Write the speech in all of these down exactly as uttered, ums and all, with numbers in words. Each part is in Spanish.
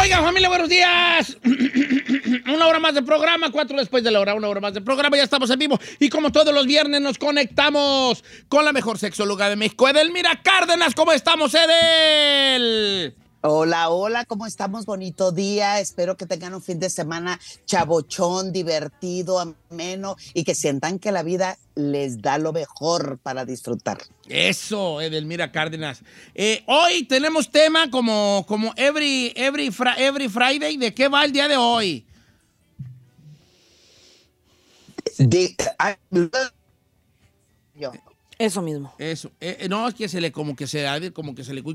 Oigan, familia, buenos días. Una hora más de programa, cuatro después de la hora, una hora más de programa, ya estamos en vivo. Y como todos los viernes nos conectamos con la mejor sexóloga de México, Edelmira Cárdenas. ¿Cómo estamos, Edel? Hola, hola, ¿cómo estamos? Bonito día. Espero que tengan un fin de semana chabochón, divertido, ameno y que sientan que la vida les da lo mejor para disfrutar. Eso, Edelmira Cárdenas. Eh, hoy tenemos tema como, como every, every, every Friday. ¿De qué va el día de hoy? De, ay, yo. Eso mismo. Eso. Eh, no, es que se le, como que se, como que se le...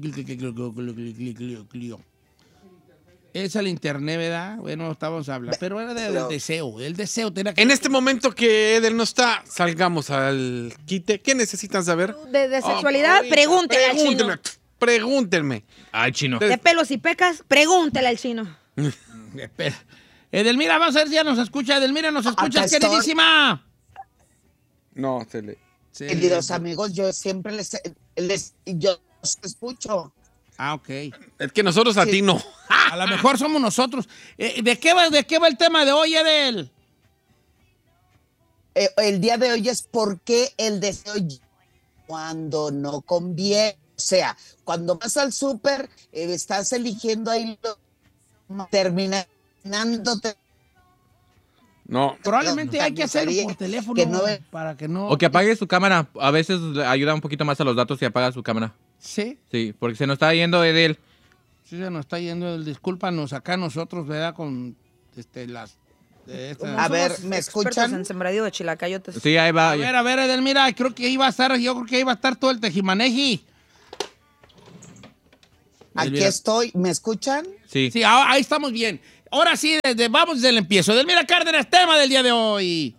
Es el internet, ¿verdad? Bueno, estábamos hablando. Pero era del Pero, deseo. El deseo tenía que... En este momento que Edel no está, salgamos al quite. ¿Qué necesitan saber? De, de sexualidad, Oh, pregúntele al chino. Pregúntenme. Pregúntenme. Ay, chino. De pelos y pecas, pregúntele al chino. Espera. Edelmira, vamos a ver si ya nos escucha. Edelmira, ¿nos escuchas, Acá estoy. queridísima? No, se le... Sí. Queridos amigos, yo siempre les, les yo los escucho. Ah, ok. Es que nosotros a Sí. ti no. A lo mejor somos nosotros. Eh, ¿de, qué va, ¿De qué va el tema de hoy, Edel? Eh, el día de hoy es por qué el deseo cuando no conviene. O sea, cuando vas al súper, eh, estás eligiendo ahí, lo, terminándote. No. Probablemente No, hay que hacerlo por teléfono que no ve- para que no... O que apague su cámara. A veces ayuda un poquito más a los datos si apaga su cámara. Sí, Sí, porque se nos está yendo Edel. sí se nos está yendo el discúlpanos acá nosotros, ¿verdad? Con este, las... de esta- A ver, Somos ¿me expertos escuchan? en sembradío de chilacayotes. Sí, ahí va. A ver, a ver, Edelmira, creo que iba a estar, yo creo que iba a estar todo el tejimaneji. Aquí Edelmira. estoy, ¿me escuchan? Sí. Sí, ahora- ahí estamos bien. Ahora sí, desde, vamos desde el empiezo. Edelmira Cárdenas, tema del día de hoy.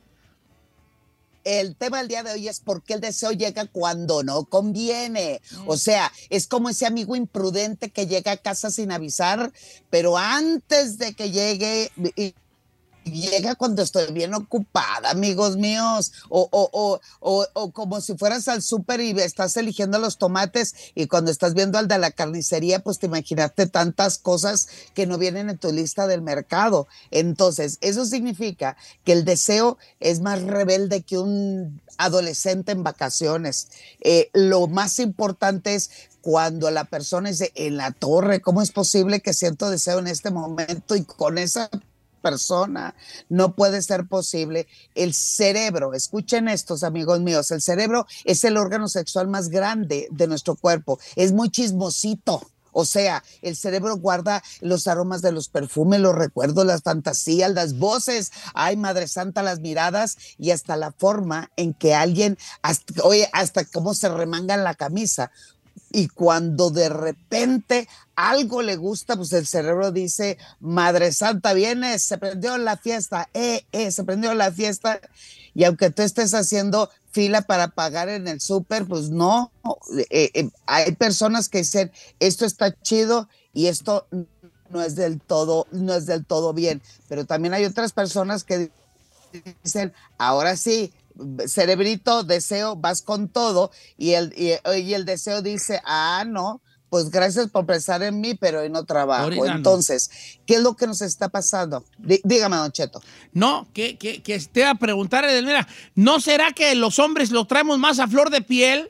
El tema del día de hoy es por qué el deseo llega cuando no conviene. O sea, es como ese amigo imprudente que llega a casa sin avisar, pero antes de que llegue, y- y llega cuando estoy bien ocupada, amigos míos. O, o, o, o, o como si fueras al súper y estás eligiendo los tomates y cuando estás viendo al de la carnicería, pues te imaginaste tantas cosas que no vienen en tu lista del mercado. Entonces, eso significa que el deseo es más rebelde que un adolescente en vacaciones. Eh, lo más importante es cuando la persona dice, en la torre, ¿cómo es posible que siento deseo en este momento? Y con esa persona no puede ser posible. El cerebro, escuchen estos amigos míos, el cerebro es el órgano sexual más grande de nuestro cuerpo, es muy chismosito. O sea, el cerebro guarda los aromas de los perfumes, los recuerdos, las fantasías, las voces, ay, Madre Santa, las miradas y hasta la forma en que alguien, hasta, oye, hasta cómo se remangan la camisa. Y cuando de repente algo le gusta, pues el cerebro dice, Madre Santa, viene, se prendió la fiesta, eh, eh, se prendió la fiesta. Y aunque tú estés haciendo fila para pagar en el súper, pues no, eh, eh, hay personas que dicen, esto está chido y esto no es del todo, no es del todo bien. Pero también hay otras personas que dicen, ahora sí, cerebrito, deseo, vas con todo, y el, y, y el deseo dice, ah, no, pues gracias por pensar en mí, pero hoy no trabajo. Ahorita no. Entonces, ¿qué es lo que nos está pasando? Dí- dígame, Don Cheto. No, que, que, que esté a preguntar, Edelmira, ¿no será que los hombres lo traemos más a flor de piel?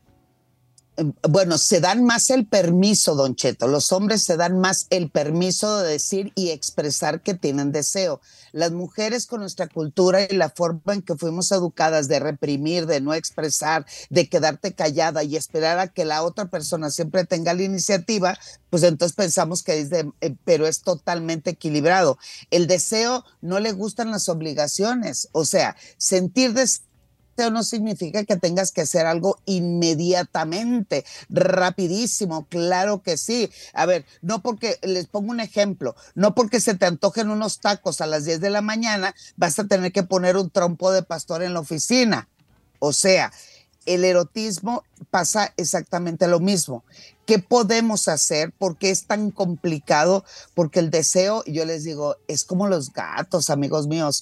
Eh, Bueno, se dan más el permiso, Don Cheto. Los hombres se dan más el permiso de decir y expresar que tienen deseo. Las mujeres, con nuestra cultura y la forma en que fuimos educadas de reprimir, de no expresar, de quedarte callada y esperar a que la otra persona siempre tenga la iniciativa, pues entonces pensamos que es de, eh, pero es totalmente equilibrado. El deseo no le gustan las obligaciones. O sea, sentir deseo no significa que tengas que hacer algo inmediatamente, rapidísimo, claro que sí. A ver, no porque, les pongo un ejemplo, no porque se te antojen unos tacos a las diez de la mañana, vas a tener que poner un trompo de pastor en la oficina. O sea, el erotismo pasa exactamente lo mismo. ¿Qué podemos hacer? ¿Por qué es tan complicado? Porque el deseo, yo les digo, es como los gatos, amigos míos.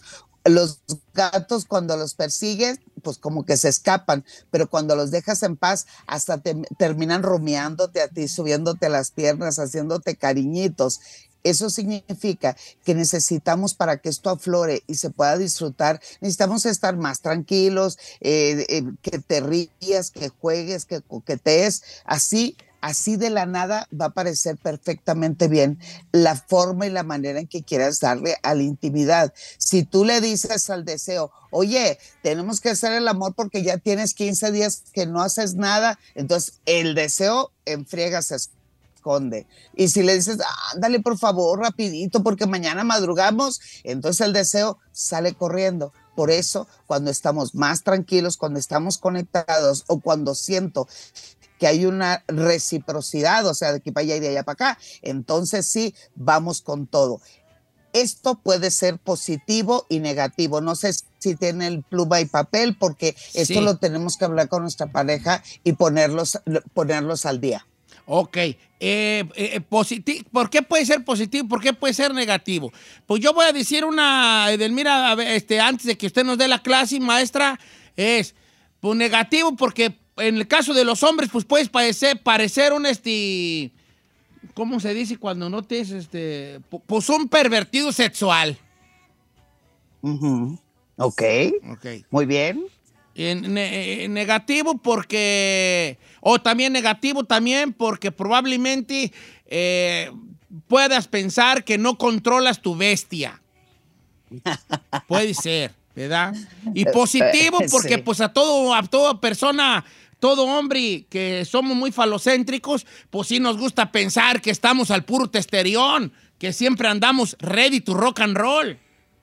Los gatos cuando los persigues, pues como que se escapan, pero cuando los dejas en paz, hasta te, terminan rumiándote a ti, subiéndote las piernas, haciéndote cariñitos. Eso significa que necesitamos, para que esto aflore y se pueda disfrutar, necesitamos estar más tranquilos, eh, eh, que te rías, que juegues, que coquetees, así. Así de la nada va a parecer perfectamente bien la forma y la manera en que quieras darle a la intimidad. Si tú le dices al deseo, oye, tenemos que hacer el amor porque ya tienes quince días que no haces nada, entonces el deseo en friega se esconde. Y si le dices, ándale por favor, rapidito, porque mañana madrugamos, entonces el deseo sale corriendo. Por eso, cuando estamos más tranquilos, cuando estamos conectados o cuando siento que hay una reciprocidad, o sea, de aquí para allá y de allá para acá, entonces sí, vamos con todo. Esto puede ser positivo y negativo. No sé si tiene el pluma y papel, porque esto sí. lo tenemos que hablar con nuestra pareja y ponerlos, ponerlos al día. Ok, eh, eh, positivo. ¿Por qué puede ser positivo? ¿Por qué puede ser negativo? Pues yo voy a decir una, Edelmira, este, antes de que usted nos dé la clase, maestra, es pues, negativo porque en el caso de los hombres, pues puedes parecer, parecer un, este, ¿cómo se dice cuando no te es, este, pues un pervertido sexual. Uh-huh. Ok, Ok. muy bien. En, ne, en negativo porque, o también negativo también porque probablemente eh, puedas pensar que no controlas tu bestia. Puede ser, ¿verdad? Y positivo porque sí. pues a todo, a toda persona, todo hombre que somos muy falocéntricos, pues sí nos gusta pensar que estamos al puro testerión, que siempre andamos ready to rock and roll.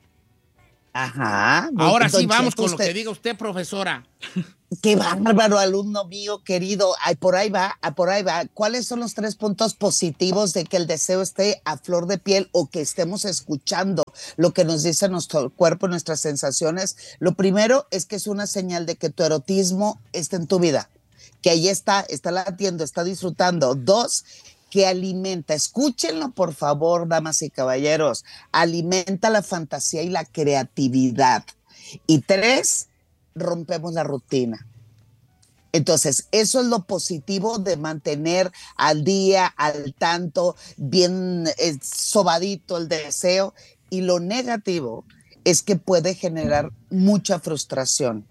Ajá. Ahora sí, vamos con lo que diga usted, profesora. Qué bárbaro, alumno mío querido. Ay, por ahí va, por ahí va. ¿Cuáles son los tres puntos positivos de que el deseo esté a flor de piel o que estemos escuchando lo que nos dice nuestro cuerpo, nuestras sensaciones? Lo primero es que es una señal de que tu erotismo está en tu vida, que ahí está, está latiendo, está disfrutando. Dos, que alimenta, escúchenlo por favor, damas y caballeros, alimenta la fantasía y la creatividad. Y tres, rompemos la rutina. Entonces, eso es lo positivo de mantener al día, al tanto, bien eh, sobadito el deseo. Y lo negativo es que puede generar mucha frustración.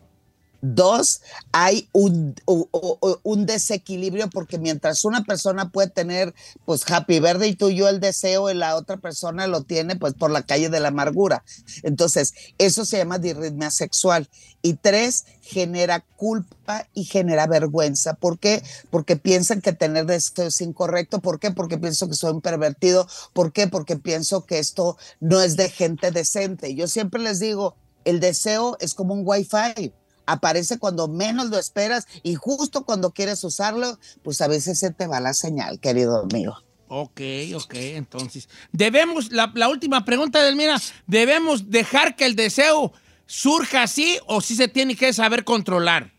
Dos, hay un, un, un desequilibrio porque mientras una persona puede tener pues happy birthday tú y yo el deseo y la otra persona lo tiene pues por la calle de la amargura. Entonces, eso se llama disritmia sexual. Y tres, genera culpa y genera vergüenza. ¿Por qué? Porque piensan que tener deseo es incorrecto. ¿Por qué? Porque pienso que soy un pervertido. ¿Por qué? Porque pienso que esto no es de gente decente. Yo siempre les digo, el deseo es como un wifi. Aparece cuando menos lo esperas y justo cuando quieres usarlo, pues a veces se te va la señal, querido amigo. Ok, ok, entonces, debemos, la, la última pregunta, Edelmira, ¿debemos dejar que el deseo surja así o sí se tiene que saber controlar?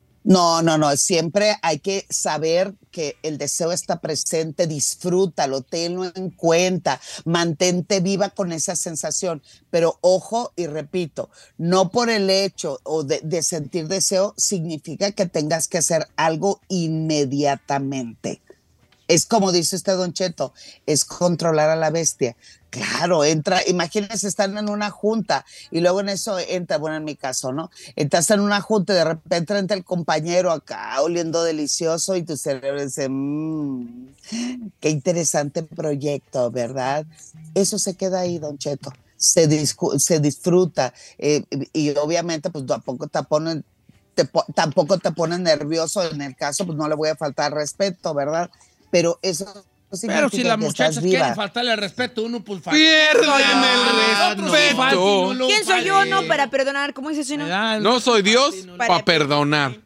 No, no, no, siempre hay que saber que el deseo está presente, disfrútalo, tenlo en cuenta, mantente viva con esa sensación, pero ojo y repito, no por el hecho o de, de sentir deseo significa que tengas que hacer algo inmediatamente. Es como dice usted, Don Cheto, es controlar a la bestia. Claro, entra, imagínense, están en una junta y luego en eso entra, bueno, en mi caso, ¿no? Estás en una junta y de repente entra el compañero acá oliendo delicioso y tu cerebro dice, mmm, qué interesante proyecto, ¿verdad? Eso se queda ahí, Don Cheto, se, discu- se disfruta eh, y obviamente pues tampoco te ponen, te, tampoco te pones nervioso en el caso, pues no le voy a faltar respeto, ¿verdad? Pero eso... Pero si las muchachas quieren faltarle el respeto, uno pues falta. ¡Pierden el respeto! No, ¿Quién soy yo no para perdonar? ¿Cómo dice Chino? No soy Dios para perdonar.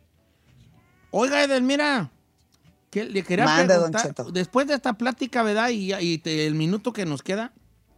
Oiga, Edelmira, que le quería Manda, preguntar, después de esta plática, ¿verdad? Y, y te, el minuto que nos queda,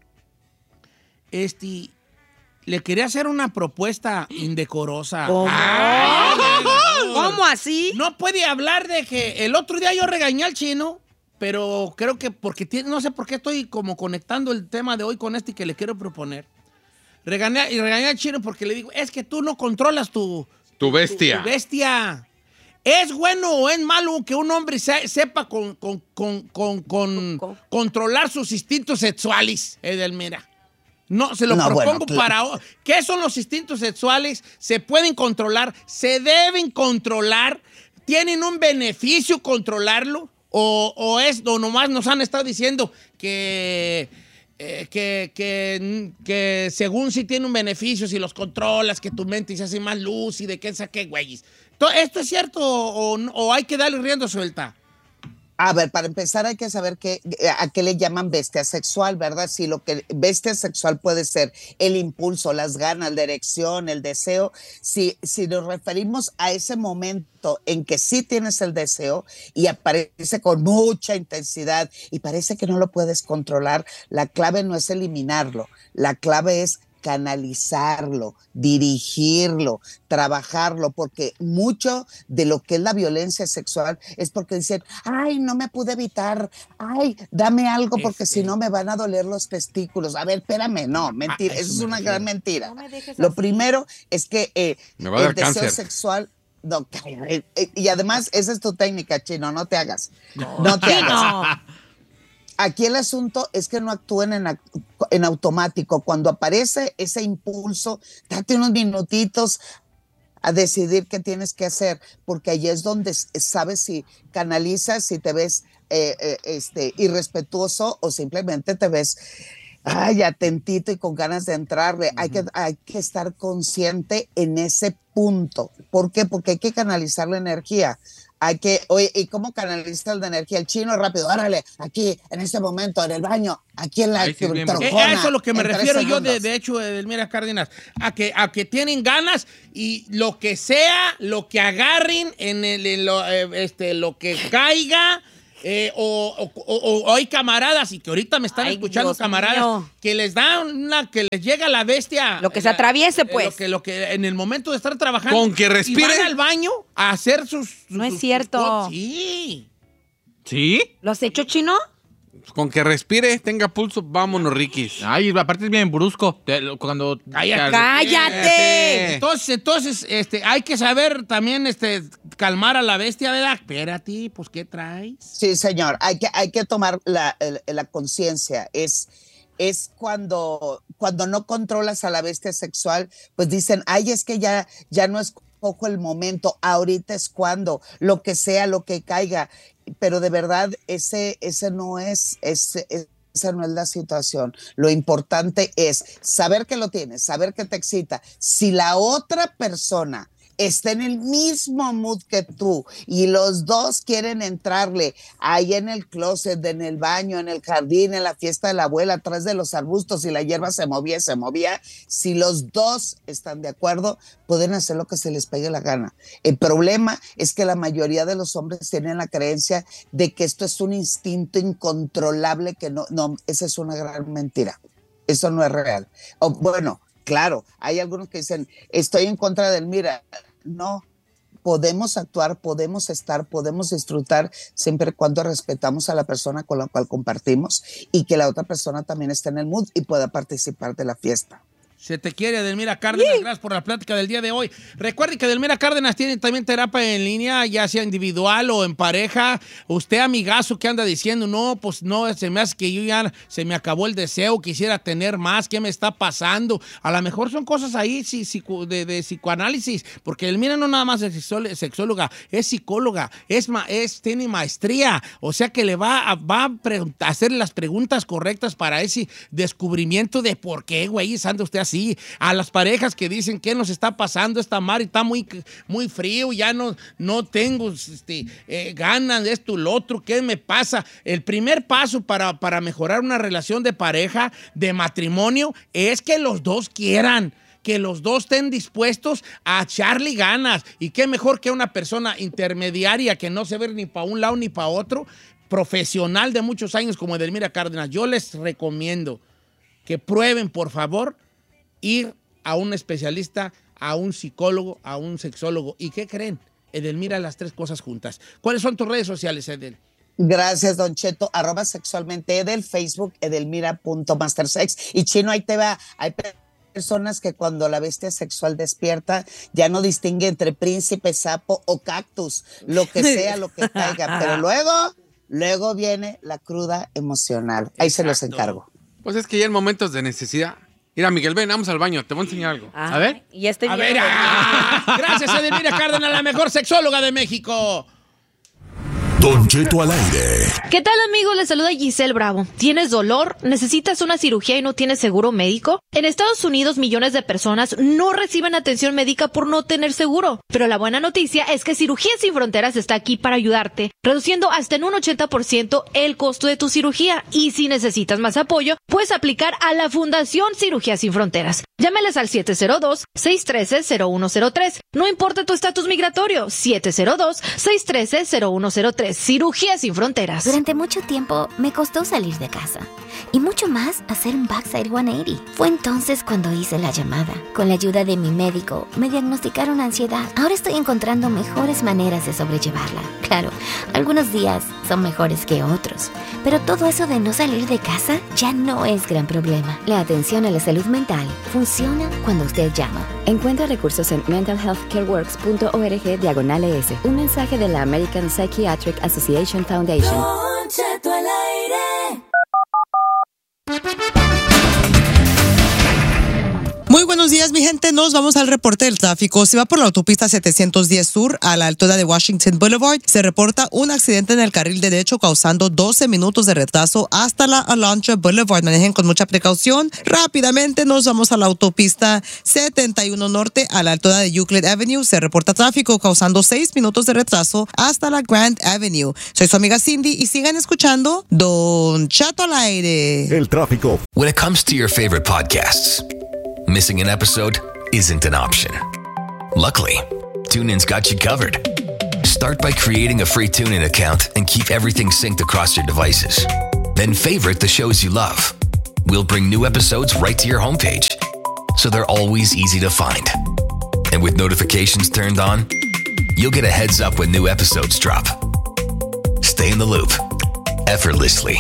este, le quería hacer una propuesta indecorosa. ¿Cómo? Ay, ay, ay, ¿Cómo así? No puede hablar de que el otro día yo regañé al Chino, pero creo que porque tiene, no sé por qué estoy como conectando el tema de hoy con este que le quiero proponer. Regañé, y regañé al Chino porque le digo, es que tú no controlas tu... Tu bestia. Tu, tu bestia. ¿Es bueno o es malo que un hombre se, sepa con, con, con, con, con ¿Cómo? controlar sus instintos sexuales, Edelmira? No, se lo No, propongo bueno, para... ¿Qué son los instintos sexuales? ¿Se pueden controlar? ¿Se deben controlar? ¿Tienen un beneficio controlarlo? ¿O, o es, o nomás nos han estado diciendo que... Eh, que, que, que según si tiene un beneficio, si los controlas, que tu mente se hace más lúcida, que saque güeyes? ¿Esto es cierto o, o hay que darle rienda suelta? A ver, para empezar hay que saber que, a qué le llaman bestia sexual, ¿verdad? Si lo que bestia sexual puede ser el impulso, las ganas, la erección, el deseo. Si, si nos referimos a ese momento en que sí tienes el deseo y aparece con mucha intensidad y parece que no lo puedes controlar, la clave no es eliminarlo, la clave es canalizarlo, dirigirlo, trabajarlo, porque mucho de lo que es la violencia sexual es porque dicen, ay, no me pude evitar, ay, dame algo porque Este. si no me van a doler los testículos. A ver, espérame, no, mentira, Ah, eso eso es me una refiero. gran mentira. No me dejes Lo así. primero es que eh, Me va a dar el deseo cáncer. sexual, no, eh, eh, y además esa es tu técnica, Chino, no te hagas, no te hagas. No. Aquí el asunto es que no actúen en, ac- en automático. Cuando aparece ese impulso, date unos minutitos a decidir qué tienes que hacer, porque ahí es donde s- sabes si canalizas, si te ves eh, eh, este, irrespetuoso o simplemente te ves ay, atentito y con ganas de entrarle. Uh-huh. hay, que, hay que estar consciente en ese punto. ¿Por qué? Porque hay que canalizar la energía. Hay que, oye, ¿y cómo canalizar la energía? El Chino rápido, órale, aquí, en este momento, en el baño, aquí en la Ay, sí, bien, trocona, Eh, a eso es lo que me en tres refiero yo, de, segundos. de hecho, Edelmira Cárdenas, a que, a que tienen ganas y lo que sea, lo que agarren, en, el, en lo, eh, este, lo que caiga, eh, o, o, o, o hay camaradas, y que ahorita me están Ay, escuchando, Dios camaradas, mío. que les dan una, que les llega la bestia. Lo que se la- atraviese, eh, pues. Lo que, lo que en el momento de estar trabajando. Con que respire. Y van al baño a hacer sus. sus- No es sus- cierto. sus cosas. Sí. ¿Sí? ¿Lo has hecho, Chino? Con que respire, tenga pulso, vámonos, Riquis. Ay, aparte es bien brusco. Te- lo- Cuando... Cállate. ¡Cállate! Entonces, entonces, este, hay que saber también, este, calmar a la bestia, ¿verdad? Espérate, pues, ¿qué traes? Sí, señor, hay que, hay que tomar la, el- la conciencia. Es, es cuando, cuando no controlas a la bestia sexual, pues dicen, ay, es que ya, ya no es poco el momento, ahorita es cuando, lo que sea, lo que caiga. Pero de verdad, ese, ese no es, ese, esa no es la situación. Lo importante es saber que lo tienes, saber que te excita. Si la otra persona está en el mismo mood que tú y los dos quieren entrarle ahí en el closet, en el baño, en el jardín, en la fiesta de la abuela, atrás de los arbustos y la hierba se movía, se movía, si los dos están de acuerdo, pueden hacer lo que se les pegue la gana. El problema es que la mayoría de los hombres tienen la creencia de que esto es un instinto incontrolable, que no, no, esa es una gran mentira. Eso no es real. O, bueno, claro, hay algunos que dicen, estoy en contra del mira. No, podemos actuar, podemos estar, podemos disfrutar siempre y cuando respetamos a la persona con la cual compartimos y que la otra persona también esté en el mood y pueda participar de la fiesta. Se te quiere, Edelmira Cárdenas. Gracias por la plática del día de hoy. Recuerde que Edelmira Cárdenas tiene también terapia en línea, ya sea individual o en pareja. Usted, amigazo, que anda diciendo, no, pues no, se me hace que yo ya se me acabó el deseo, quisiera tener más, ¿qué me está pasando? A lo mejor son cosas ahí sí, psico- de, de psicoanálisis, porque Edelmira no nada más es sexóloga, sexóloga, es psicóloga, es, ma, es tiene maestría, o sea que le va a, va a pregun- a hacer las preguntas correctas para ese descubrimiento de por qué, güey, anda usted así. A las parejas que dicen, ¿qué nos está pasando? Esta mar está muy, muy frío, ya no, no tengo este, eh, ganas de esto, lo otro, ¿qué me pasa? El primer paso para, para mejorar una relación de pareja, de matrimonio, es que los dos quieran, que los dos estén dispuestos a echarle ganas. Y qué mejor que una persona intermediaria que no se ve ni para un lado ni para otro, profesional de muchos años como Edelmira Cárdenas. Yo les recomiendo que prueben, por favor, ir a un especialista, a un psicólogo, a un sexólogo. ¿Y qué creen? Edelmira, las tres cosas juntas. ¿Cuáles son tus redes sociales, Edel? Gracias, Don Cheto, arroba sexualmente Edel, Facebook, edelmira punto mastersex. Y Chino, ahí te va, ahí personas que cuando la bestia sexual despierta ya no distingue entre príncipe, sapo o cactus, lo que sea, lo que caiga, pero luego, luego viene la cruda emocional. Ahí Exacto. se los encargo. Pues es que ya en momentos de necesidad. Mira, Miguel, ven, vamos al baño, te voy a enseñar algo. Ah, a ver. Y este a ver, ah, gracias a Edelmira Cárdenas, la mejor sexóloga de México. Don Cheto al aire. ¿Qué tal, amigos? Les saluda Giselle Bravo. ¿Tienes dolor? ¿Necesitas una cirugía y no tienes seguro médico? En Estados Unidos, millones de personas no reciben atención médica por no tener seguro. Pero la buena noticia es que Cirugías Sin Fronteras está aquí para ayudarte, reduciendo hasta en un ochenta por ciento el costo de tu cirugía. Y si necesitas más apoyo, puedes aplicar a la Fundación Cirugías Sin Fronteras. Llámales al siete cero dos, seis uno tres, cero uno cero tres. No importa tu estatus migratorio, siete cero dos, seis uno tres, cero uno cero tres. Cirugías Sin Fronteras. Durante mucho tiempo me costó salir de casa. Y mucho más hacer un backside ciento ochenta. Fue entonces cuando hice la llamada. Con la ayuda de mi médico, me diagnosticaron ansiedad. Ahora estoy encontrando mejores maneras de sobrellevarla. Claro, algunos días son mejores que otros. Pero todo eso de no salir de casa ya no es gran problema. La atención a la salud mental funciona cuando usted llama. Encuentra recursos en mental health care works punto org diagonal es. Un mensaje de la American Psychiatric Association Foundation. Don Cheto al aire. Muy buenos días, mi gente. Nos vamos al reporte del tráfico. Si va por la autopista setecientos diez Sur a la altura de Washington Boulevard, se reporta un accidente en el carril derecho causando doce minutos de retraso hasta la Alondra Boulevard. Manejen con mucha precaución. Rápidamente nos vamos a la autopista setenta y uno Norte a la altura de Euclid Avenue. Se reporta tráfico causando seis minutos de retraso hasta la Grand Avenue. Soy su amiga Cindy y sigan escuchando Don Cheto al aire. El tráfico. When it comes to your favorite podcasts, missing an episode isn't an option. Luckily, TuneIn's got you covered. Start by creating a free TuneIn account and keep everything synced across your devices. Then favorite the shows you love. We'll bring new episodes right to your homepage, so they're always easy to find. And with notifications turned on, you'll get a heads up when new episodes drop. Stay in the loop, effortlessly.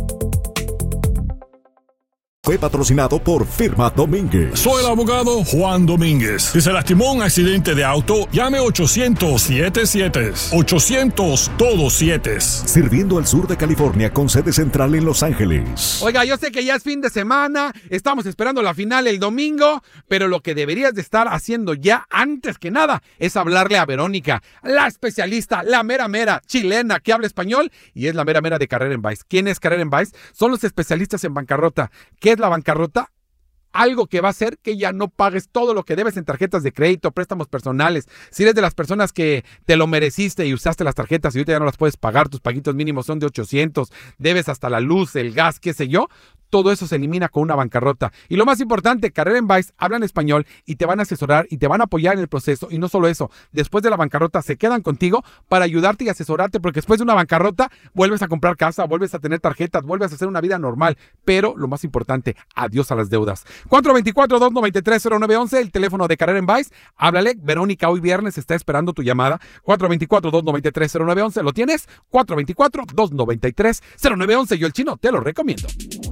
Fue patrocinado por Firma Domínguez. Soy el abogado Juan Domínguez. Si se lastimó en un accidente de auto, llame ochocientos siete siete. ochocientos todos siete. Sirviendo al sur de California con sede central en Los Ángeles. Oiga, yo sé que ya es fin de semana, estamos esperando la final el domingo, pero lo que deberías de estar haciendo ya antes que nada es hablarle a Verónica, la especialista, la mera mera chilena que habla español y es la mera mera de Carrera en Vice. ¿Quién es Carrera en Vice? Son los especialistas en bancarrota. ¿Qué es la bancarrota? Algo que va a hacer que ya no pagues todo lo que debes en tarjetas de crédito, préstamos personales. Si eres de las personas que te lo mereciste y usaste las tarjetas y ahorita ya no las puedes pagar, tus paguitos mínimos son de ochocientos, debes hasta la luz, el gas, qué sé yo, todo eso se elimina con una bancarrota. Y lo más importante, Carrera en Vice hablan español y te van a asesorar y te van a apoyar en el proceso. Y no solo eso, después de la bancarrota se quedan contigo para ayudarte y asesorarte, porque después de una bancarrota vuelves a comprar casa, vuelves a tener tarjetas, vuelves a hacer una vida normal. Pero lo más importante, adiós a las deudas. cuatro dos cuatro, dos nueve tres, cero nueve uno uno, el teléfono de Carrera en Vice. Háblale, Verónica hoy viernes está esperando tu llamada. cuatro dos cuatro, dos nueve tres, cero nueve uno uno, ¿lo tienes? cuatro dos cuatro, dos nueve tres, cero nueve uno uno, yo el chino te lo recomiendo.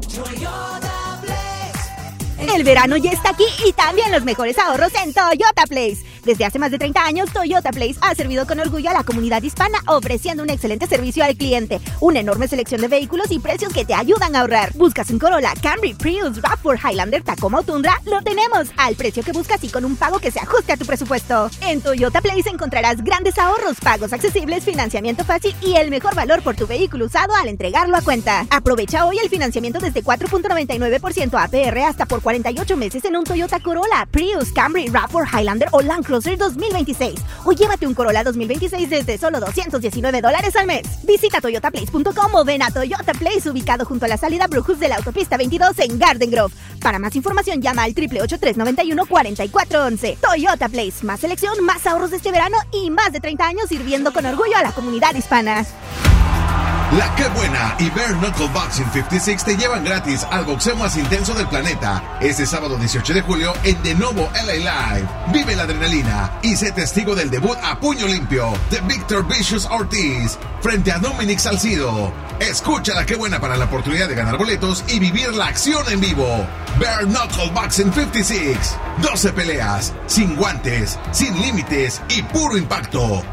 El verano ya está aquí y también los mejores ahorros en Toyota Place. Desde hace más de treinta años, Toyota Place ha servido con orgullo a la comunidad hispana, ofreciendo un excelente servicio al cliente, una enorme selección de vehículos y precios que te ayudan a ahorrar. ¿Buscas un Corolla, Camry, Prius, RAV cuatro, Highlander, Tacoma o Tundra? Lo tenemos al precio que buscas y con un pago que se ajuste a tu presupuesto. En Toyota Place encontrarás grandes ahorros, pagos accesibles, financiamiento fácil y el mejor valor por tu vehículo usado al entregarlo a cuenta. Aprovecha hoy el financiamiento desde cuatro punto noventa y nueve por ciento A P R hasta por cuarenta y ocho meses en un Toyota Corolla, Prius, Camry, RAV cuatro, Highlander o Land Cruiser dos mil veintiséis. O llévate un Corolla dos mil veintiséis desde solo doscientos diecinueve dólares al mes. Visita toyota place punto com o ven a Toyota Place, ubicado junto a la salida Bruchus de la autopista veintidós en Garden Grove. Para más información llama al ocho ocho ocho, tres nueve uno, cuatro cuatro uno uno. Toyota Place, más selección, más ahorros de este verano y más de treinta años sirviendo con orgullo a la comunidad hispana. La Que Buena y Bare Knuckle Boxing cincuenta y seis te llevan gratis al boxeo más intenso del planeta este sábado dieciocho de julio en The Novo L A Live. Vive la adrenalina y sé testigo del debut a puño limpio de Victor Vicious Ortiz frente a Dominic Salcido. Escucha La Que Buena para la oportunidad de ganar boletos y vivir la acción en vivo. Bare Knuckle Boxing cincuenta y seis. doce peleas, sin guantes, sin límites y puro impacto.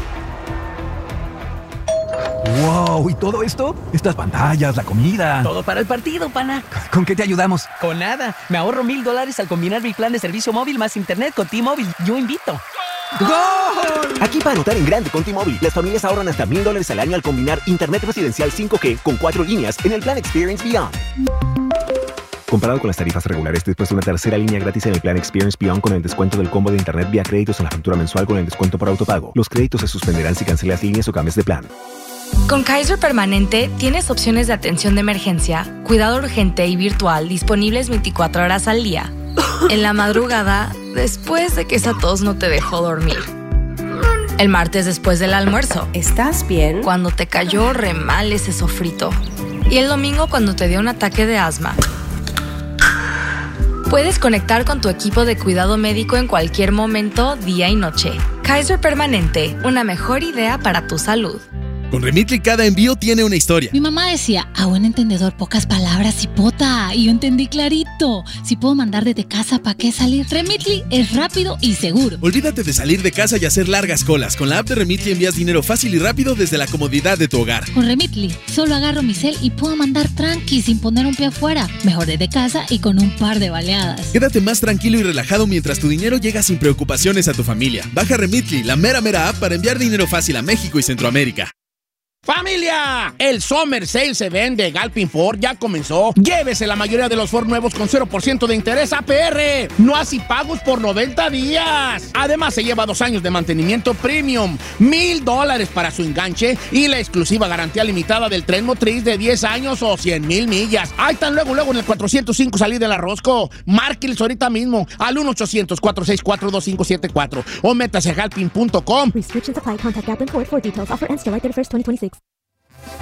¡Wow! ¿Y todo esto? Estas pantallas, la comida. Todo para el partido, pana. ¿Con qué te ayudamos? Con nada. Me ahorro mil dólares al combinar mi plan de servicio móvil más internet con T-Mobile. Yo invito. ¡Gol! Aquí para anotar en grande con T-Mobile, las familias ahorran hasta mil dólares al año al combinar internet residencial cinco G con cuatro líneas en el plan Experience Beyond. Comparado con las tarifas regulares, después de una tercera línea gratis en el plan Experience Beyond con el descuento del combo de internet vía créditos en la factura mensual con el descuento por autopago. Los créditos se suspenderán si cancelas líneas o cambias de plan. Con Kaiser Permanente tienes opciones de atención de emergencia, cuidado urgente y virtual disponibles veinticuatro horas al día. En la madrugada, después de que esa tos no te dejó dormir. El martes después del almuerzo. ¿Estás bien? Cuando te cayó re mal ese sofrito. Y el domingo cuando te dio un ataque de asma. Puedes conectar con tu equipo de cuidado médico en cualquier momento, día y noche. Kaiser Permanente, una mejor idea para tu salud. Con Remitly cada envío tiene una historia. Mi mamá decía, a buen entendedor, pocas palabras, cipota. Y yo entendí clarito. Si puedo mandar desde casa, ¿para qué salir? Remitly es rápido y seguro. Olvídate de salir de casa y hacer largas colas. Con la app de Remitly envías dinero fácil y rápido desde la comodidad de tu hogar. Con Remitly, solo agarro mi cel y puedo mandar tranqui sin poner un pie afuera. Mejor desde casa y con un par de baleadas. Quédate más tranquilo y relajado mientras tu dinero llega sin preocupaciones a tu familia. Baja Remitly, la mera mera app para enviar dinero fácil a México y Centroamérica. ¡Familia! El Summer Sales Event de Galpin Ford ya comenzó. Llévese la mayoría de los Ford nuevos con cero por ciento de interés A P R. No así pagos por noventa días. Además, se lleva dos años de mantenimiento premium, mil dólares para su enganche y la exclusiva garantía limitada del tren motriz de diez años o cien mil millas. Ahí están luego, luego en el cuatrocientos cinco salida de la Rosco. Márqueles ahorita mismo al uno ochocientos, cuatro seis cuatro, dos cinco siete cuatro o métase a galpin punto com. Restrictions apply. Contact Galpin Ford for details. Offer ends July thirty-first, twenty twenty-six.